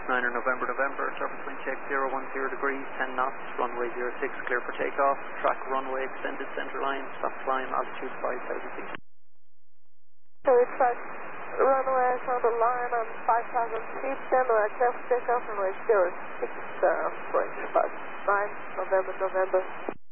Niner November November, surface wind check 010 degrees, 10 knots, runway 06, clear for takeoff, track runway extended center line, stop climb, altitude 5,000 feet. So we track runway on the line on 5,000 feet, stand by clear for takeoff, runway 06, 9 November November.